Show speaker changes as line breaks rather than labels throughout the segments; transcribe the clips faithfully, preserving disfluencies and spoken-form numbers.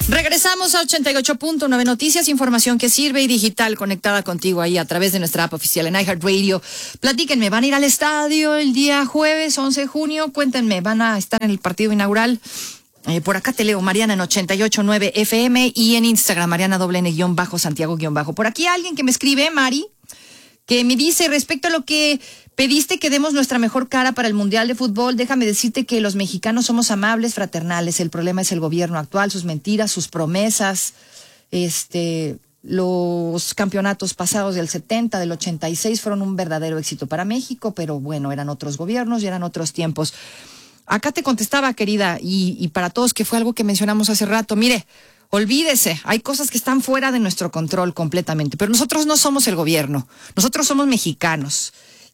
Regresamos a ochenta y ocho punto nueve Noticias, información que sirve y digital conectada contigo ahí a través de nuestra app oficial en iHeartRadio. Platíquenme, ¿van a ir al estadio el día jueves once de junio? Cuéntenme, ¿van a estar en el partido inaugural? Eh, por acá te leo, Mariana en ochenta y ocho punto nueve F M y en Instagram, Mariana doble N guión bajo, Santiago guión bajo. Por aquí alguien que me escribe, Mari, que me dice respecto a lo que pediste que demos nuestra mejor cara para el Mundial de Fútbol. Déjame decirte que los mexicanos somos amables, fraternales. El problema es el gobierno actual, sus mentiras, sus promesas, este, los campeonatos pasados del setenta, del ochenta y seis fueron un verdadero éxito para México, pero bueno, eran otros gobiernos y eran otros tiempos. Acá te contestaba, querida, y, y para todos, que fue algo que mencionamos hace rato. Mire, olvídese, hay cosas que están fuera de nuestro control completamente, pero nosotros no somos el gobierno, nosotros somos mexicanos.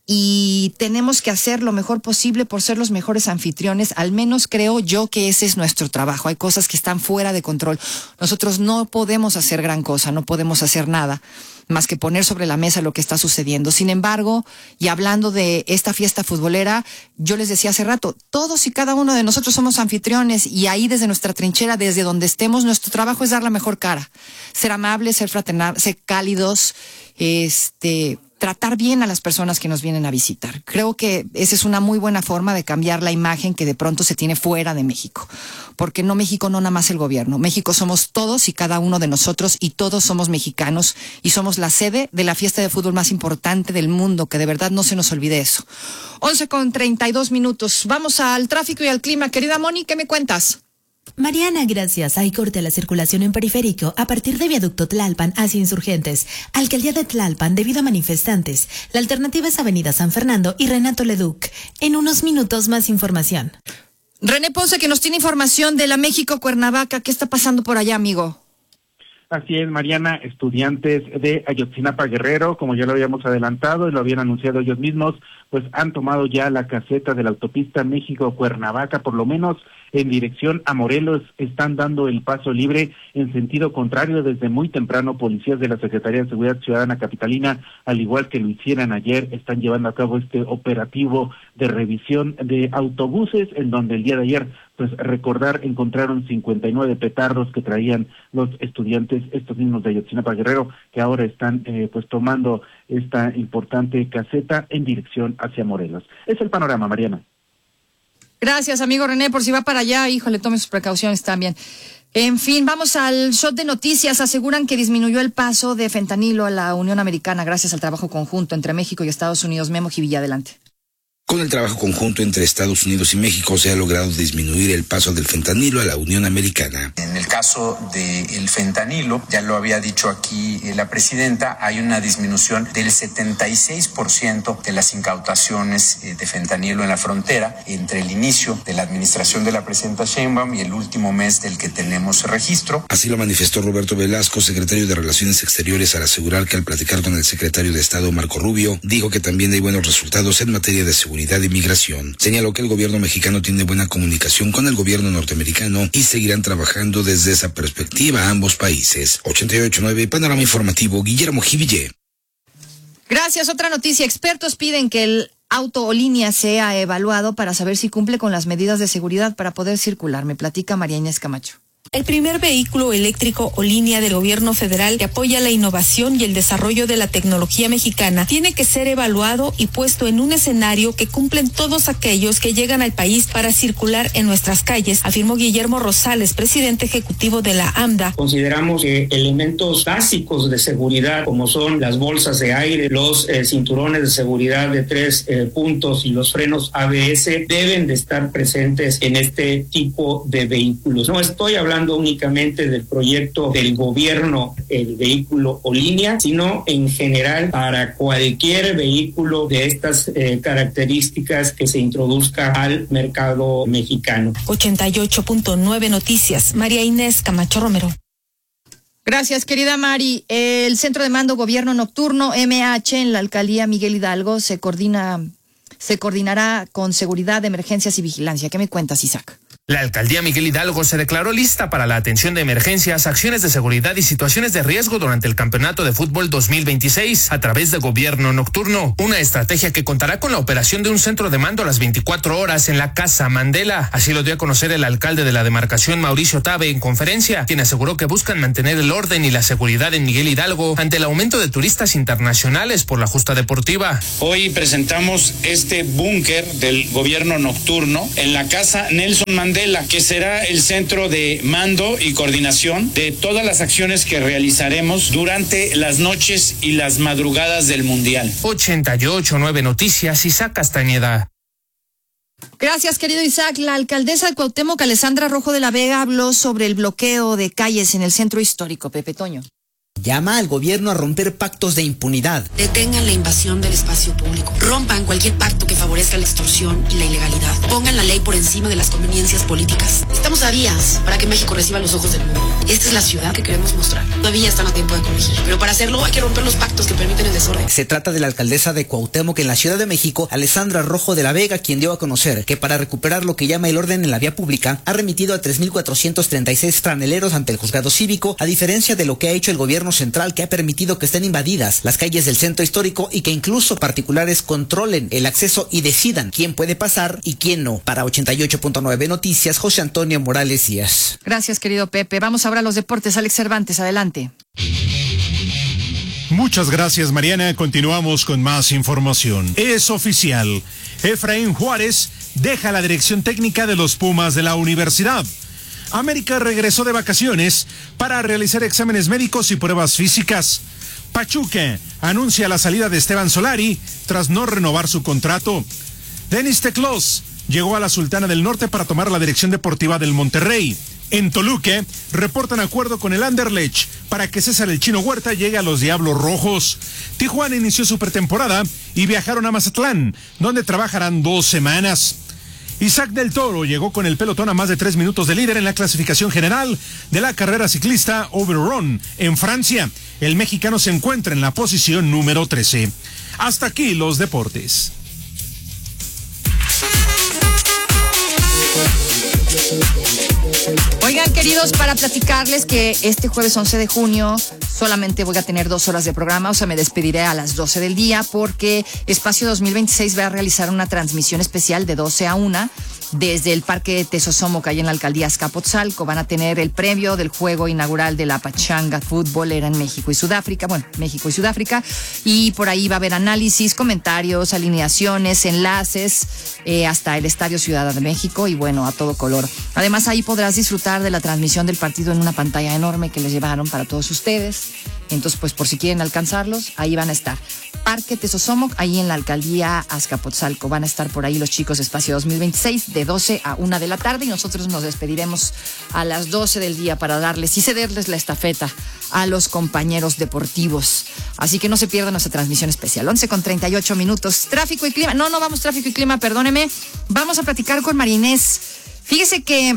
Y tenemos que hacer lo mejor posible por ser los mejores anfitriones. Al menos creo yo que ese es nuestro trabajo. Hay cosas que están fuera de control. Nosotros no podemos hacer gran cosa, no podemos hacer nada más que poner sobre la mesa lo que está sucediendo. Sin embargo, y hablando de esta fiesta futbolera, yo les decía hace rato, todos y cada uno de nosotros somos anfitriones, y ahí desde nuestra trinchera, desde donde estemos, nuestro trabajo es dar la mejor cara. Ser amables, ser fraternal, ser cálidos, este... tratar bien a las personas que nos vienen a visitar. Creo que esa es una muy buena forma de cambiar la imagen que de pronto se tiene fuera de México. Porque no México, no nada más el gobierno. México somos todos y cada uno de nosotros, y todos somos mexicanos, y somos la sede de la fiesta de fútbol más importante del mundo, que de verdad no se nos olvide eso. once con treinta y dos minutos. Vamos al tráfico y al clima. Querida Moni, ¿qué me cuentas?
Mariana, gracias. Hay corte a la circulación en periférico a partir de Viaducto Tlalpan hacia Insurgentes. Alcaldía de Tlalpan debido a manifestantes. La alternativa es Avenida San Fernando y Renato Leduc. En unos minutos más información.
René Ponce, que nos tiene información de la México Cuernavaca. ¿Qué está pasando por allá, amigo?
Así es, Mariana, estudiantes de Ayotzinapa Guerrero, como ya lo habíamos adelantado y lo habían anunciado ellos mismos, pues han tomado ya la caseta de la autopista México-Cuernavaca, por lo menos en dirección a Morelos. Están dando el paso libre en sentido contrario desde muy temprano. Policías de la Secretaría de Seguridad Ciudadana Capitalina, al igual que lo hicieran ayer, están llevando a cabo este operativo de revisión de autobuses, en donde el día de ayer, pues recordar, encontraron cincuenta y nueve petardos que traían los estudiantes, estos mismos de Ayotzinapa Guerrero, que ahora están eh, pues tomando esta importante caseta en dirección hacia Morelos. Es el panorama, Mariana.
Gracias, amigo René, por si va para allá, híjole, tome sus precauciones también. En fin, vamos al shot de noticias. Aseguran que disminuyó el paso de fentanilo a la Unión Americana gracias al trabajo conjunto entre México y Estados Unidos. Memo Jivilla, adelante.
Con el trabajo conjunto entre Estados Unidos y México se ha logrado disminuir el paso del fentanilo a la Unión Americana.
En el caso del fentanilo, ya lo había dicho aquí la presidenta, hay una disminución del setenta y seis por ciento de las incautaciones de fentanilo en la frontera entre el inicio de la administración de la presidenta Sheinbaum y el último mes del que tenemos registro.
Así lo manifestó Roberto Velasco, secretario de Relaciones Exteriores, al asegurar que al platicar con el secretario de Estado Marco Rubio, dijo que también hay buenos resultados en materia de seguridad y migración. Señaló que el gobierno mexicano tiene buena comunicación con el gobierno norteamericano y seguirán trabajando desde esa perspectiva a ambos países. ochenta y ocho punto nueve Panorama Informativo, Guillermo Jiville.
Gracias. Otra noticia. Expertos piden que el auto o línea sea evaluado para saber si cumple con las medidas de seguridad para poder circular. Me platica María Inés Camacho.
El primer vehículo eléctrico o línea del gobierno federal que apoya la innovación y el desarrollo de la tecnología mexicana tiene que ser evaluado y puesto en un escenario que cumplen todos aquellos que llegan al país para circular en nuestras calles, afirmó Guillermo Rosales, presidente ejecutivo de la AMDA.
Consideramos que elementos básicos de seguridad, como son las bolsas de aire, los eh, cinturones de seguridad de tres eh, puntos y los frenos A B S, deben de estar presentes en este tipo de vehículos. No estoy hablando únicamente del proyecto del gobierno, el vehículo o línea, sino en general para cualquier vehículo de estas eh, características que se introduzca al mercado mexicano.
ochenta y ocho punto nueve Noticias, María Inés Camacho Romero.
Gracias, querida Mari. El Centro de Mando Gobierno Nocturno, M H, en la Alcaldía Miguel Hidalgo, se coordina, se coordinará con seguridad, emergencias y vigilancia. ¿Qué me cuentas, Isaac?
La alcaldía Miguel Hidalgo se declaró lista para la atención de emergencias, acciones de seguridad y situaciones de riesgo durante el Campeonato de Fútbol dos mil veintiséis a través de Gobierno Nocturno, una estrategia que contará con la operación de un centro de mando a las veinticuatro horas en la Casa Mandela. Así lo dio a conocer el alcalde de la demarcación, Mauricio Tabe, en conferencia, quien aseguró que buscan mantener el orden y la seguridad en Miguel Hidalgo ante el aumento de turistas internacionales por la justa deportiva.
Hoy presentamos este búnker del Gobierno Nocturno en la Casa Nelson Mandela, que será el centro de mando y coordinación de todas las acciones que realizaremos durante las noches y las madrugadas del Mundial.
ochenta y ocho nueve Noticias, Isaac Castañeda.
Gracias, querido Isaac. La alcaldesa de Cuauhtémoc, Alessandra Rojo de la Vega, habló sobre el bloqueo de calles en el centro histórico. Pepe Toño.
Llama al gobierno a romper pactos de impunidad.
Detengan la invasión del espacio público. Rompan cualquier pacto que favorezca la extorsión y la ilegalidad. Pongan la ley por encima de las conveniencias políticas. Estamos a días para que México reciba los ojos del mundo. Esta es la ciudad que queremos mostrar. Todavía están a tiempo de corregir, pero para hacerlo hay que romper los pactos que permiten el desorden.
Se trata de la alcaldesa de Cuauhtémoc en la Ciudad de México, Alessandra Rojo de la Vega, quien dio a conocer que para recuperar lo que llama el orden en la vía pública, ha remitido a tres mil cuatrocientos treinta y seis franeleros ante el juzgado cívico, a diferencia de lo que ha hecho el gobierno central, que ha permitido que estén invadidas las calles del centro histórico y que incluso particulares controlen el acceso y decidan quién puede pasar y quién no. Para ochenta y ocho punto nueve Noticias, José Antonio Morales Díaz.
Gracias, querido Pepe. Vamos ahora a los deportes. Alex Cervantes, adelante.
Muchas gracias, Mariana. Continuamos con más información. Es oficial. Efraín Juárez deja la dirección técnica de los Pumas de la universidad. América regresó de vacaciones para realizar exámenes médicos y pruebas físicas. Pachuca anuncia la salida de Esteban Solari tras no renovar su contrato. Denis Teclós llegó a la Sultana del Norte para tomar la dirección deportiva del Monterrey. En Toluca reportan acuerdo con el Anderlecht para que César el Chino Huerta llegue a los Diablos Rojos. Tijuana inició su pretemporada y viajaron a Mazatlán, donde trabajarán dos semanas. Isaac del Toro llegó con el pelotón a más de tres minutos de líder en la clasificación general de la carrera ciclista Overrun en Francia. El mexicano se encuentra en la posición número trece. Hasta aquí los deportes.
Oigan, queridos, para platicarles que este jueves once de junio solamente voy a tener dos horas de programa, o sea, me despediré a las doce del día porque Espacio dos mil veintiséis va a realizar una transmisión especial de doce a una desde el Parque Tezosomoc, ahí en la alcaldía Azcapotzalco. Van a tener el previo del juego inaugural de la Pachanga futbolera en México y Sudáfrica, bueno, México y Sudáfrica, y por ahí va a haber análisis, comentarios, alineaciones, enlaces, eh, hasta el Estadio Ciudad de México y bueno, a todo color. Además, ahí podrás disfrutar de la transmisión del partido en una pantalla enorme que les llevaron para todos ustedes. Entonces, pues por si quieren alcanzarlos, ahí van a estar. Parque Tezosomoc, ahí en la alcaldía Azcapotzalco. Van a estar por ahí los chicos de Espacio dos mil veintiséis de doce a una de la tarde y nosotros nos despediremos a las doce del día para darles y cederles la estafeta a los compañeros deportivos. Así que no se pierdan nuestra transmisión especial. once con treinta y ocho minutos. Tráfico y clima. No, no vamos tráfico y clima, perdóneme. Vamos a platicar con Marinés. Fíjese que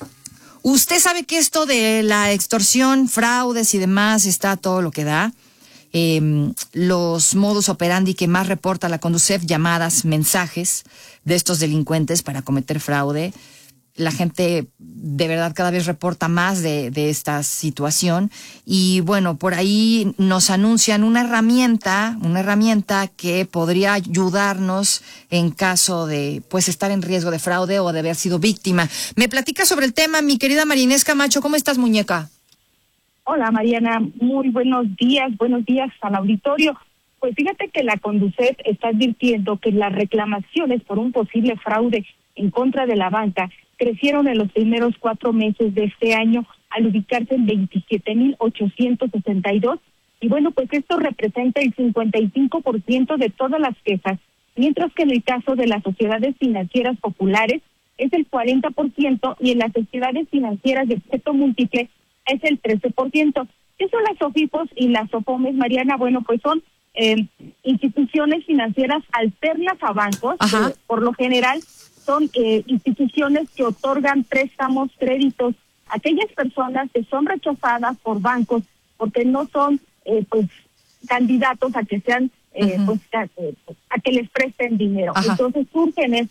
usted sabe que esto de la extorsión, fraudes y demás está todo lo que da. Eh, los modus operandi que más reporta la Conducef, llamadas, mensajes de estos delincuentes para cometer fraude. La gente de verdad cada vez reporta más de, de esta situación y bueno, por ahí nos anuncian una herramienta, una herramienta que podría ayudarnos en caso de pues estar en riesgo de fraude o de haber sido víctima. Me platica sobre el tema mi querida Marinés Camacho. ¿Cómo estás, muñeca?
Hola, Mariana, muy buenos días, buenos días al auditorio. Pues fíjate que la Conducef está advirtiendo que las reclamaciones por un posible fraude en contra de la banca crecieron en los primeros cuatro meses de este año al ubicarse en veintisiete mil ochocientos sesenta y dos. Y bueno, pues esto representa el cincuenta y cinco por ciento de todas las quejas, mientras que en el caso de las sociedades financieras populares es el cuarenta por ciento y en las sociedades financieras de objeto múltiple es el trece por ciento. ¿Qué son las SOFIPOS y las SOFOMES, Mariana? Bueno, pues son eh, instituciones financieras alternas a bancos. Eh, por lo general son eh, instituciones que otorgan préstamos, créditos a aquellas personas que son rechazadas por bancos porque no son eh, pues candidatos a que sean eh, uh-huh. pues a, a que les presten dinero. Ajá. Entonces surgen estos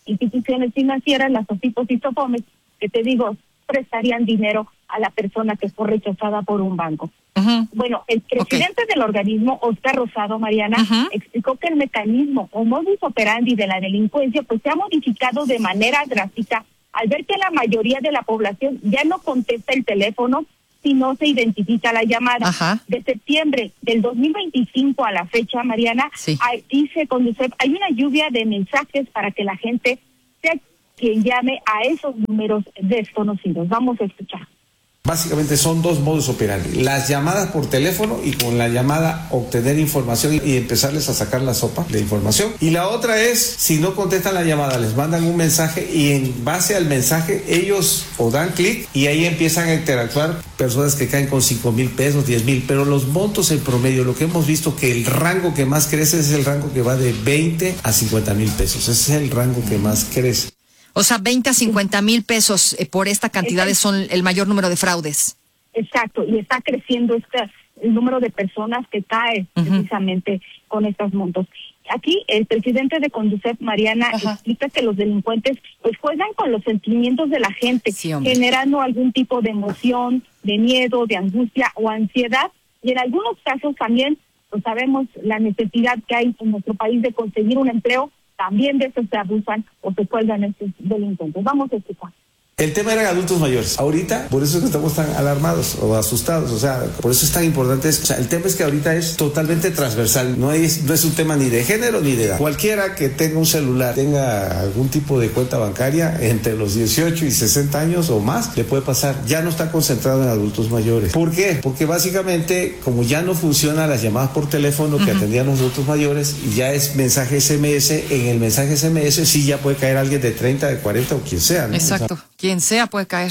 instituciones financieras, las SOFIPOS y SOFOMES, que te digo, prestarían dinero a la persona que fue rechazada por un banco. Uh-huh. Bueno, el presidente okay. del organismo, Óscar Rosado, Mariana, uh-huh. explicó que el mecanismo o modus operandi de la delincuencia pues se ha modificado de manera drástica al ver que la mayoría de la población ya no contesta el teléfono si no se identifica la llamada. Ajá. De septiembre del dos mil veinticinco a la fecha, Mariana, sí. hay, dice Conducef, hay una lluvia de mensajes para que la gente sea quien llame a esos números desconocidos. Vamos a escuchar.
Básicamente son dos modos operandi, las llamadas por teléfono y con la llamada obtener información y empezarles a sacar la sopa de información. Y la otra es, si no contestan la llamada, les mandan un mensaje y en base al mensaje ellos o dan clic y ahí empiezan a interactuar personas que caen con cinco mil pesos, diez mil, pero los montos en promedio, lo que hemos visto que el rango que más crece es el rango que va de veinte a cincuenta mil pesos, ese es el rango que más crece.
O sea, veinte a cincuenta mil pesos eh, por esta cantidad son el mayor número de fraudes.
Exacto, y está creciendo este, el número de personas que cae uh-huh. precisamente con estos montos. Aquí el presidente de Conducef, Mariana, uh-huh. explica que los delincuentes pues juegan con los sentimientos de la gente, sí, generando algún tipo de emoción, de miedo, de angustia o ansiedad. Y en algunos casos también, pues sabemos la necesidad que hay en nuestro país de conseguir un empleo. También de eso se abusan o se cuelgan estos delincuentes. Vamos a escuchar.
El tema eran adultos mayores. Ahorita, por eso es que estamos tan alarmados o asustados. O sea, por eso es tan importante. Es, o sea, el tema es que ahorita es totalmente transversal. No es, no es un tema ni de género ni de edad. Cualquiera que tenga un celular, tenga algún tipo de cuenta bancaria entre los dieciocho y sesenta años o más, le puede pasar. Ya no está concentrado en adultos mayores. ¿Por qué? Porque básicamente, como ya no funcionan las llamadas por teléfono que uh-huh. atendían los adultos mayores, y ya es mensaje ese eme ese, en el mensaje ese eme ese sí ya puede caer alguien de treinta, de cuarenta o quien sea, ¿no?
Exacto. O sea, quien sea puede caer.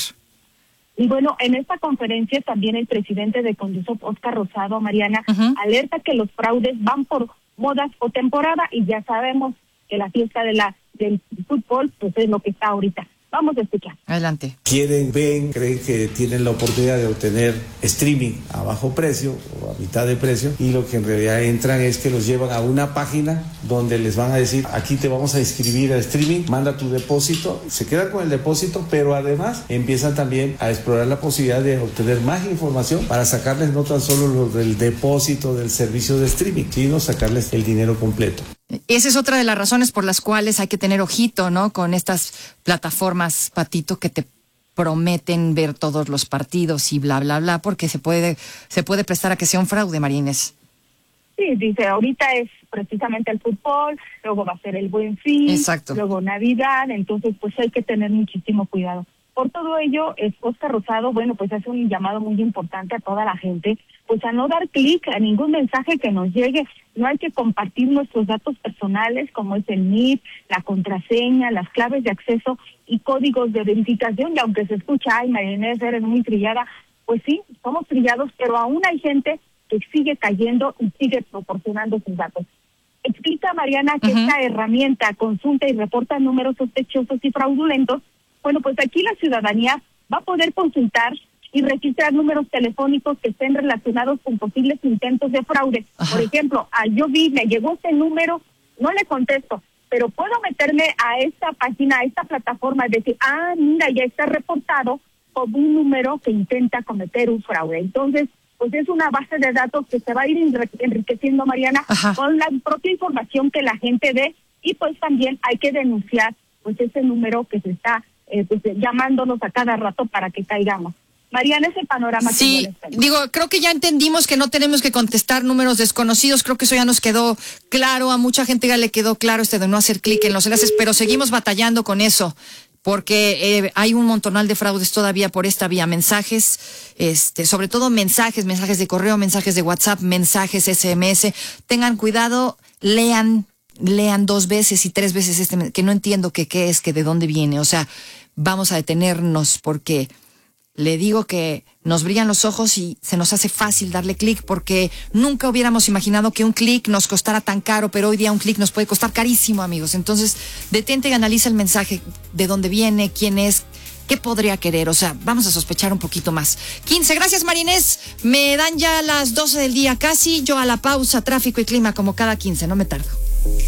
Y bueno, en esta conferencia también el presidente de Conducef, Óscar Rosado, Mariana, uh-huh. alerta que los fraudes van por modas o temporada y ya sabemos que la fiesta de la del fútbol pues es lo que está ahorita. Vamos a escuchar.
Adelante.
Quieren, ven, creen que tienen la oportunidad de obtener streaming a bajo precio o a mitad de precio y lo que en realidad entran es que los llevan a una página donde les van a decir, aquí te vamos a inscribir a streaming, manda tu depósito, se quedan con el depósito, pero además empiezan también a explorar la posibilidad de obtener más información para sacarles no tan solo lo del depósito del servicio de streaming, sino sacarles el dinero completo.
Esa es otra de las razones por las cuales hay que tener ojito, ¿no? Con estas plataformas, Patito, que te prometen ver todos los partidos y bla, bla, bla, porque se puede se puede prestar a que sea un fraude, María Inés.
Sí, dice, ahorita es precisamente el fútbol, luego va a ser el Buen Fin, Exacto. luego Navidad, entonces pues hay que tener muchísimo cuidado. Por todo ello, Óscar Rosado, bueno, pues hace un llamado muy importante a toda la gente, pues a no dar clic a ningún mensaje que nos llegue. No hay que compartir nuestros datos personales, como es el N I P, la contraseña, las claves de acceso y códigos de verificación. Y aunque se escucha, ay, María Inés, eres muy trillada, pues sí, somos trillados, pero aún hay gente que sigue cayendo y sigue proporcionando sus datos. Explica Mariana que uh-huh. esta herramienta consulta y reporta números sospechosos y fraudulentos. Bueno, pues aquí la ciudadanía va a poder consultar y registrar números telefónicos que estén relacionados con posibles intentos de fraude. Ajá. Por ejemplo, ah, yo vi, me llegó este número, no le contesto, pero puedo meterme a esta página, a esta plataforma y decir, ah, mira, ya está reportado como un número que intenta cometer un fraude. Entonces, pues es una base de datos que se va a ir enriqueciendo, Mariana, Ajá. con la propia información que la gente dé y pues también hay que denunciar pues ese número que se está Eh, pues, llamándonos a cada rato para que caigamos. Mariana, ese panorama.
Sí, que digo, creo que ya entendimos que no tenemos que contestar números desconocidos, creo que eso ya nos quedó claro, a mucha gente ya le quedó claro este de no hacer clic en los enlaces, pero seguimos batallando con eso, porque eh, hay un montonal de fraudes todavía por esta vía, mensajes, este, sobre todo mensajes, mensajes de correo, mensajes de WhatsApp, mensajes ese eme ese, tengan cuidado, lean lean dos veces y tres veces este, que no entiendo que qué es, que de dónde viene. O sea, vamos a detenernos porque le digo que nos brillan los ojos y se nos hace fácil darle clic porque nunca hubiéramos imaginado que un clic nos costara tan caro, pero hoy día un clic nos puede costar carísimo, amigos. Entonces, detente y analiza el mensaje, de dónde viene, quién es, qué podría querer. O sea, vamos a sospechar un poquito más. quince, gracias María Inés. Me dan ya las doce del día casi. Yo a la pausa, tráfico y clima como cada quince, no me tardo.